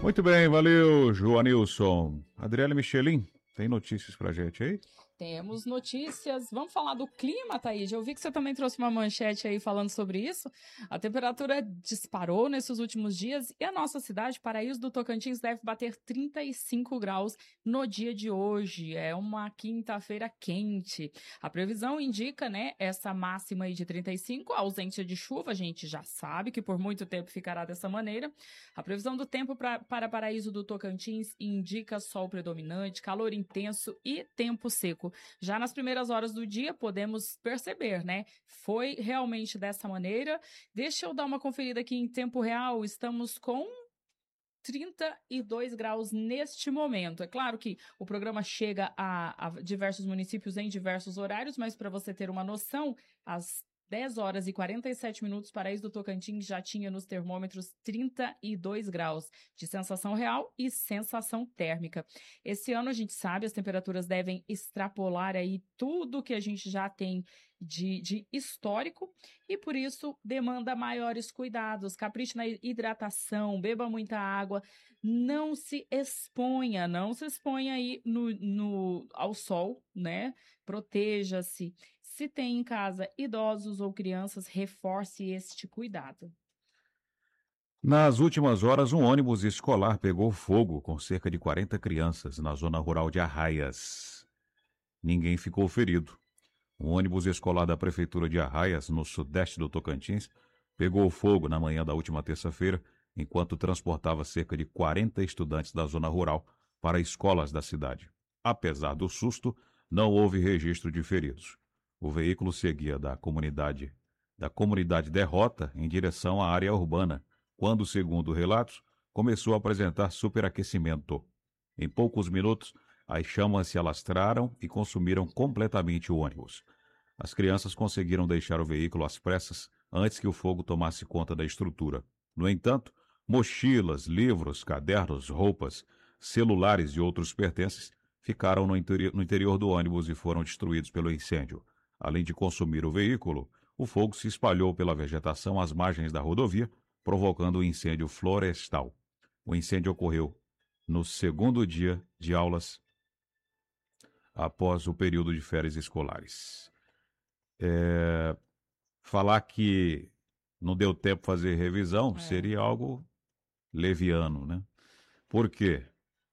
Muito bem, valeu, Joanilson. Adriele Michelin, tem notícias pra gente aí? Temos notícias. Vamos falar do clima, Thaís. Eu vi que você também trouxe uma manchete aí falando sobre isso. A temperatura disparou nesses últimos dias e a nossa cidade, Paraíso do Tocantins, deve bater 35 graus no dia de hoje. É uma quinta-feira quente. A previsão indica, né, essa máxima aí de 35, a ausência de chuva, a gente já sabe que por muito tempo ficará dessa maneira. A previsão do tempo para Paraíso do Tocantins indica sol predominante, calor intenso e tempo seco. Já nas primeiras horas do dia, podemos perceber, né? Foi realmente dessa maneira. Deixa eu dar uma conferida aqui em tempo real. Estamos com 32 graus neste momento. É claro que o programa chega a diversos municípios em diversos horários, mas para você ter uma noção, às 10 horas e 47 minutos, Paraíso do Tocantins já tinha nos termômetros 32 graus de sensação real e sensação térmica. Esse ano a gente sabe, as temperaturas devem extrapolar aí tudo que a gente já tem de histórico e por isso demanda maiores cuidados. Capriche na hidratação, beba muita água, não se exponha aí ao sol, né? Proteja-se. Se tem em casa idosos ou crianças, reforce este cuidado. Nas últimas horas, um ônibus escolar pegou fogo com cerca de 40 crianças na zona rural de Arraias. Ninguém ficou ferido. Um ônibus escolar da Prefeitura de Arraias, no sudeste do Tocantins, pegou fogo na manhã da última terça-feira, enquanto transportava cerca de 40 estudantes da zona rural para escolas da cidade. Apesar do susto, não houve registro de feridos. O veículo seguia da comunidade Derrota em direção à área urbana, quando, segundo relatos, começou a apresentar superaquecimento. Em poucos minutos, as chamas se alastraram e consumiram completamente o ônibus. As crianças conseguiram deixar o veículo às pressas antes que o fogo tomasse conta da estrutura. No entanto, mochilas, livros, cadernos, roupas, celulares e outros pertences ficaram no interior do ônibus e foram destruídos pelo incêndio. Além de consumir o veículo, o fogo se espalhou pela vegetação às margens da rodovia, provocando um incêndio florestal. O incêndio ocorreu no segundo dia de aulas após o período de férias escolares. Falar que não deu tempo de fazer revisão seria algo leviano, né? Por quê?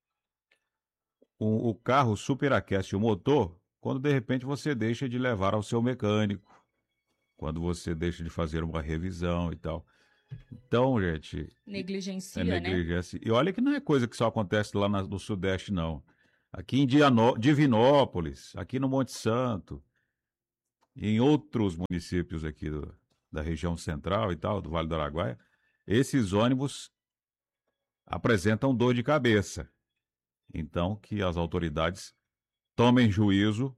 O carro superaquece o motor quando de repente você deixa de levar ao seu mecânico, quando você deixa de fazer uma revisão e tal. Então, gente, é Negligencia, né? negligência. E olha que não é coisa que só acontece lá no Sudeste, não. Aqui em Divinópolis, aqui no Monte Santo, e em outros municípios aqui da região central e tal, do Vale do Araguaia, esses ônibus apresentam dor de cabeça. Então, que as autoridades tomem juízo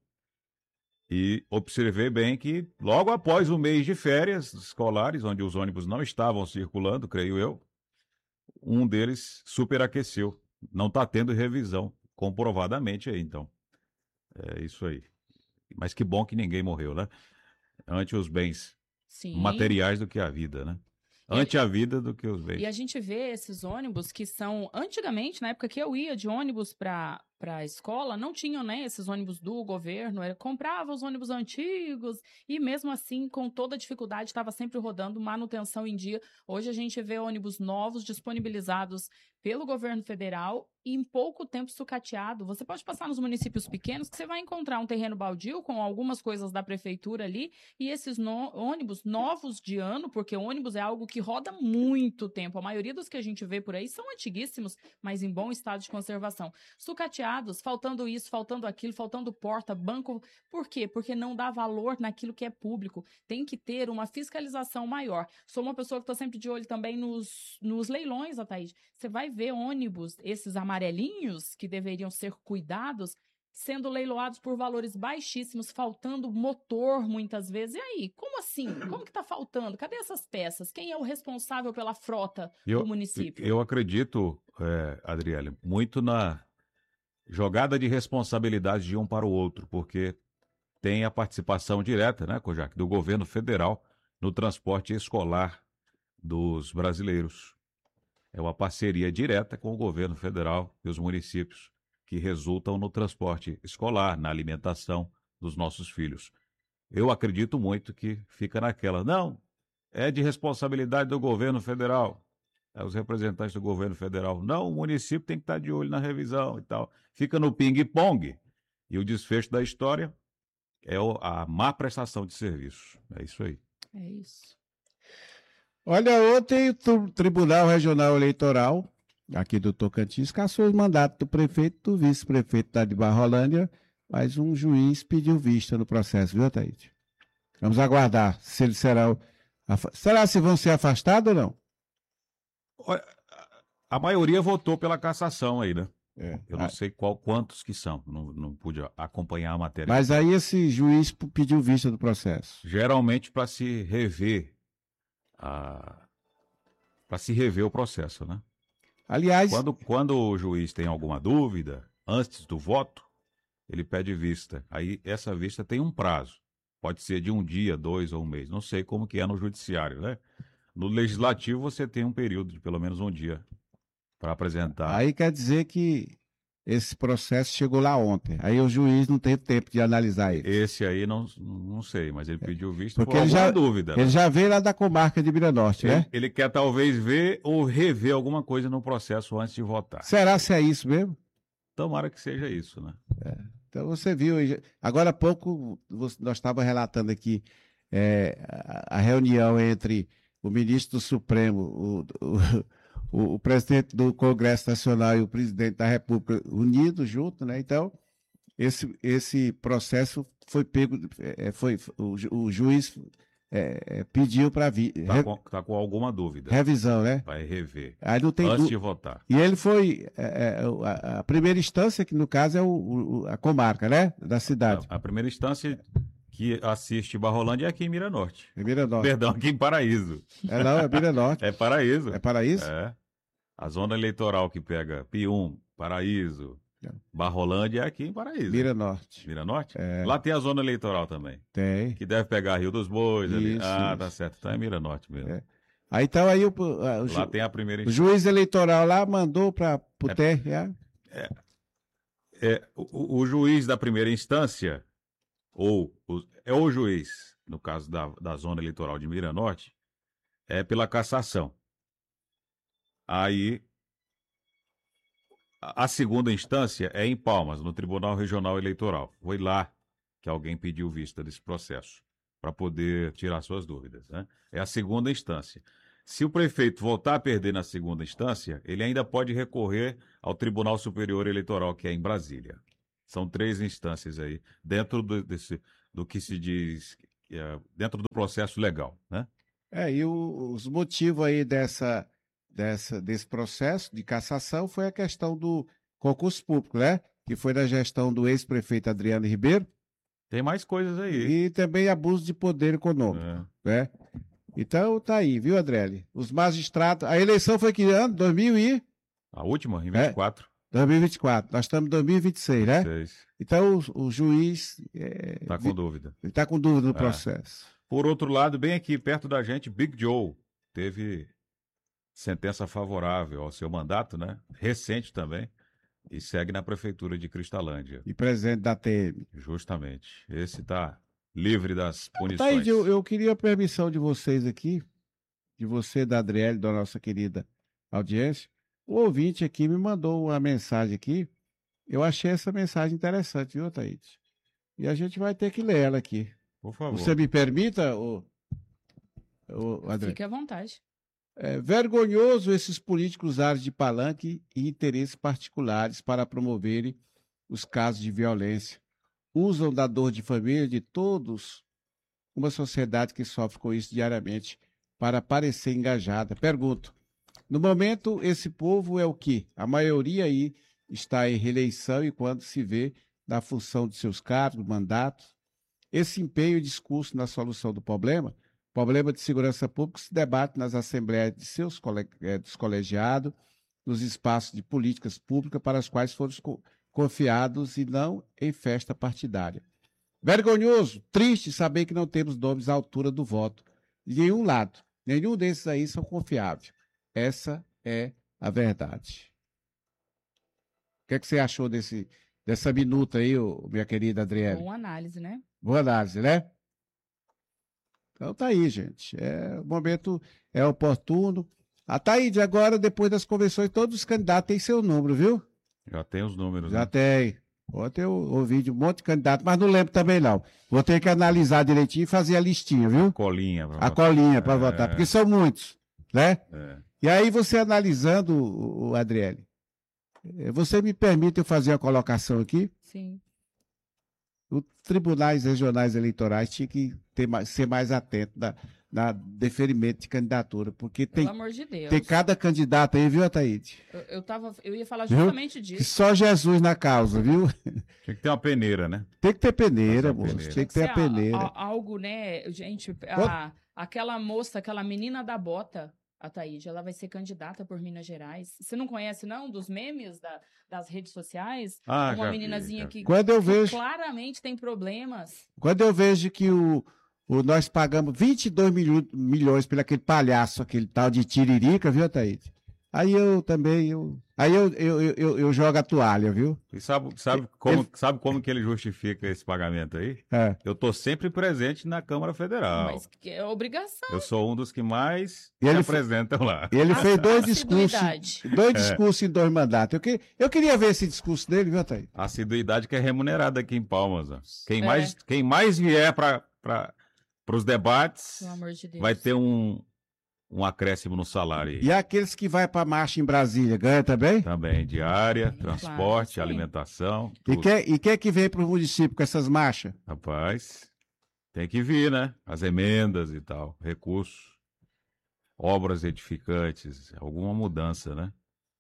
e observei bem que logo após o mês de férias escolares, onde os ônibus não estavam circulando, creio eu, um deles superaqueceu. Não está tendo revisão, comprovadamente aí, então. É isso aí. Mas que bom que ninguém morreu, né? Ante os bens Sim. materiais do que a vida, né? E a, Ante a vida do que os e a bens. gente vê esses ônibus que são, antigamente, na época que eu ia de ônibus para a escola, não tinham, né, esses ônibus do governo, comprava os ônibus antigos e mesmo assim, com toda a dificuldade, estava sempre rodando, manutenção em dia. Hoje a gente vê ônibus novos disponibilizados pelo governo federal e em pouco tempo sucateado. Você pode passar nos municípios pequenos que você vai encontrar um terreno baldio com algumas coisas da prefeitura ali e esses ônibus novos de ano, porque ônibus é algo que roda muito tempo. A maioria dos que a gente vê por aí são antiguíssimos, mas em bom estado de conservação. Sucateados, faltando isso, faltando aquilo, faltando porta, banco. Por quê? Porque não dá valor naquilo que é público. Tem que ter uma fiscalização maior. Sou uma pessoa que estou sempre de olho também nos leilões, Ataíde. Você vai ver ônibus, esses amarelinhos, que deveriam ser cuidados, sendo leiloados por valores baixíssimos, faltando motor muitas vezes. E aí, como assim? Como que está faltando? Cadê essas peças? Quem é o responsável pela frota do Eu, município? eu acredito, Adriele, muito na jogada de responsabilidade de um para o outro, porque tem a participação direta, né, Kojak, do governo federal no transporte escolar dos brasileiros. é uma parceria direta com o governo federal e os municípios, que resultam no transporte escolar, na alimentação dos nossos filhos. Eu acredito muito que fica naquela. Não, é de responsabilidade do governo federal. É os representantes do governo federal. Não, o município tem que estar de olho na revisão e tal. Fica no ping-pong. E o desfecho da história é a má prestação de serviço. É isso aí. É isso. Olha, ontem o Tribunal Regional Eleitoral, aqui do Tocantins, cassou os mandatos do prefeito e do vice-prefeito da de Barrolândia, mas um juiz pediu vista no processo, viu, Ataíde? Vamos aguardar se eles serão... Será se vão ser afastados ou não? Olha, a maioria votou pela cassação aí, né? É. Eu não sei quantos que são, não pude acompanhar a matéria. Mas aí esse juiz pediu vista do processo. Geralmente para se rever o processo, né? Aliás, quando o juiz tem alguma dúvida, antes do voto, ele pede vista. Aí essa vista tem um prazo. Pode ser de 1 dia, 2 ou 1 mês. Não sei como que é no judiciário, né? No legislativo você tem um período de pelo menos 1 dia para apresentar. aí quer dizer que esse processo chegou lá ontem. Aí o juiz não teve tempo de analisar ele. Esse aí não sei, mas ele pediu vista Porque por ele alguma já, dúvida. ele já veio lá da comarca de Miranorte, né? Ele quer talvez ver ou rever alguma coisa no processo antes de votar. Será se é isso mesmo? Tomara que seja isso, né? Então você viu, agora há pouco nós estávamos relatando aqui a reunião entre o ministro do Supremo, o presidente do Congresso Nacional e o presidente da República unidos juntos, né? Então, esse processo foi pego, o juiz pediu para vir. Tá com alguma dúvida. Revisão, né? Vai rever. Aí não tem antes de votar. E ele foi. A primeira instância, que no caso é a comarca, né? Da cidade. A primeira instância que assiste Barrolândia é aqui em Miranorte. É Miranorte. Perdão, aqui em Paraíso. Não, é Miranorte. É Paraíso. É Paraíso? É. A zona eleitoral que pega Pium, Paraíso, Barrolândia é aqui em Paraíso. Miranorte. Miranorte? É. Lá tem a zona eleitoral também. Tem. Que deve pegar Rio dos Bois ali. Isso, Tá isso. certo. Então é Miranorte mesmo. É. Aí então aí Lá tem a primeira o instância. juiz eleitoral lá mandou para o TRE. O juiz da primeira instância, é o juiz, no caso da zona eleitoral de Miranorte, é pela cassação. Aí, a segunda instância é em Palmas, no Tribunal Regional Eleitoral. Foi lá que alguém pediu vista desse processo, para poder tirar suas dúvidas, né? É a segunda instância. Se o prefeito voltar a perder na segunda instância, ele ainda pode recorrer ao Tribunal Superior Eleitoral, que é em Brasília. São 3 instâncias aí, dentro do que se diz, dentro do processo legal, né? E os motivos aí desse processo de cassação foi a questão do concurso público, né? Que foi da gestão do ex-prefeito Adriano Ribeiro. Tem mais coisas aí. E também abuso de poder econômico, né? Então tá aí, viu, Adriele? Os magistrados... A eleição foi que ano? 2000 e... A última, em 24. 2024. Nós estamos em 2026, né? 26. Então o juiz... Está com dúvida. Ele está com dúvida no processo. Por outro lado, bem aqui perto da gente, Big Joe teve sentença favorável ao seu mandato, né? Recente também. E segue na prefeitura de Cristalândia. E presidente da TM. Justamente. Esse está livre das punições. Tá aí, eu queria a permissão de vocês aqui, de você, da Adriele, da nossa querida audiência. O ouvinte aqui me mandou uma mensagem aqui. Eu achei essa mensagem interessante, viu, Thaís? E a gente vai ter que ler ela aqui. Por favor. Você me permita, Adriele? Fique à vontade. É vergonhoso esses políticos usarem de palanque e interesses particulares para promoverem os casos de violência. Usam da dor de família de todos, uma sociedade que sofre com isso diariamente, para parecer engajada. Pergunto, no momento, esse povo é o quê? A maioria aí está em reeleição e quando se vê na função de seus cargos, mandatos, esse empenho e discurso na solução do problema de segurança pública se debate nas assembleias de dos colegiados, nos espaços de políticas públicas para as quais foram confiados e não em festa partidária. Vergonhoso, triste saber que não temos nomes à altura do voto. De nenhum lado. Nenhum desses aí são confiáveis. Essa é a verdade. O que é que você achou dessa minuta aí, minha querida Adriele? Boa análise, né? Boa análise, né? Então tá aí, gente. O momento é oportuno. Ataíde, agora, depois das convenções, todos os candidatos têm seu número, viu? Já tem os números, Já né? tem. Ontem eu ouvi de um monte de candidato, mas não lembro também não. Vou ter que analisar direitinho e fazer a listinha, viu? Colinha. A colinha para votar, porque são muitos, né? É. E aí você analisando, o Adriele, você me permite eu fazer uma colocação aqui? Sim. Os tribunais regionais eleitorais tinham que ser mais atentos na deferimento de candidatura, porque Pelo amor de Deus. tem cada candidato aí, viu, Ataíde? Eu ia falar Viu? justamente Que disso. só Jesus na causa, viu? Tinha que ter uma peneira, né? Tem que ter peneira, Fazer a moço. peneira. Tem que ter a peneira. Algo, né, gente, aquela moça, aquela menina da bota, a Taíde, ela vai ser candidata por Minas Gerais. Você não conhece, não, dos memes das redes sociais? Ah, Uma já meninazinha vi. que, Quando eu que vejo, claramente tem problemas. quando eu vejo que nós pagamos 22 milhões pelo aquele palhaço, aquele tal de Tiririca, viu, Ataíde? Aí eu também, eu jogo a toalha, viu? E sabe como que ele justifica esse pagamento aí? É. Eu tô sempre presente na Câmara Federal. Mas que é obrigação. Eu sou um dos que mais E se ele apresentam lá. E ele fez dois Assiduidade. discursos em 2 mandatos. Eu queria ver esse discurso dele, viu, Ataíde? A assiduidade que é remunerada aqui em Palmas. Ó. Quem É. mais vier para os debates Pelo amor de Deus. vai ter um acréscimo no salário aí. E aqueles que vai para marcha em Brasília, ganha também? Também diária, Claro, transporte, sim. alimentação. E Tudo. quem é que vem para o município com essas marchas? Rapaz, tem que vir, né? As emendas e tal, recursos, obras edificantes, alguma mudança, né?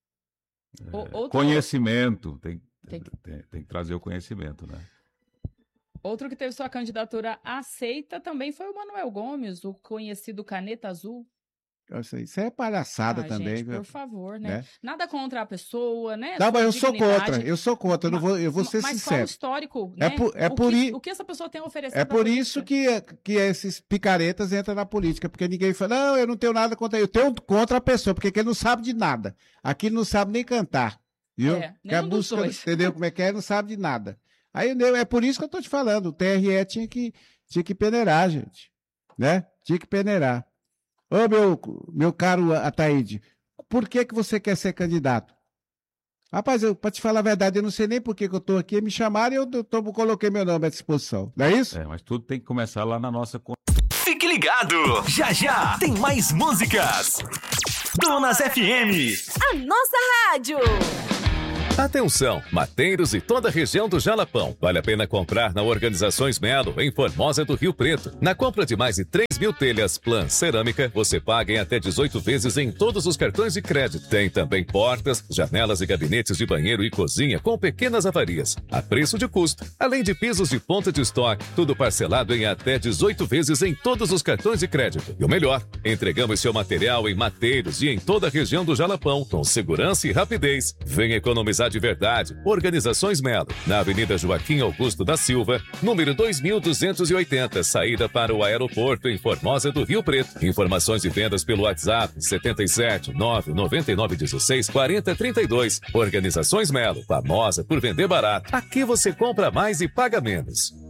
Conhecimento, tem que trazer o conhecimento, né? Outro que teve sua candidatura aceita também foi o Manuel Gomes, o conhecido Caneta Azul. Isso é palhaçada também, gente, viu? por favor, né? Né? Nada contra a pessoa, né? Não, Sua mas eu sou dignidade. contra, eu vou ser Mas qual o sincero. histórico, É né? por O que essa pessoa tem a oferecer É pra por política? isso que esses picaretas entram na política, porque ninguém fala, não, eu não tenho nada contra ele, eu tenho contra a pessoa, porque ele não sabe de nada. Aqui ele não sabe nem cantar, viu? É, Que a nenhum dos música, dois. entendeu como é que é, ele não sabe de nada. Aí é por isso que eu tô te falando, o TRE tinha que peneirar, gente, né? Tinha que peneirar. Ô, meu caro Ataíde, por que você quer ser candidato? Rapaz, pra te falar a verdade, eu não sei nem por que eu tô aqui, me chamaram e eu coloquei meu nome à disposição, não é isso? Mas tudo tem que começar lá na nossa... Fique ligado, já tem mais músicas. Donas FM. A nossa rádio. Atenção, mateiros e toda a região do Jalapão. Vale a pena comprar na Organizações Melo, em Formosa do Rio Preto. Na compra de mais de 3.000 telhas Plan Cerâmica, você paga em até 18 vezes em todos os cartões de crédito. Tem também portas, janelas e gabinetes de banheiro e cozinha com pequenas avarias, a preço de custo. Além de pisos de ponta de estoque, tudo parcelado em até 18 vezes em todos os cartões de crédito. E o melhor, entregamos seu material em mateiros e em toda a região do Jalapão, com segurança e rapidez. Venha economizar de verdade. Organizações Melo, na Avenida Joaquim Augusto da Silva, número 2280, saída para o aeroporto em Formosa do Rio Preto. Informações e vendas pelo WhatsApp 77 99916 4032. Organizações Melo, famosa por vender barato. Aqui você compra mais e paga menos.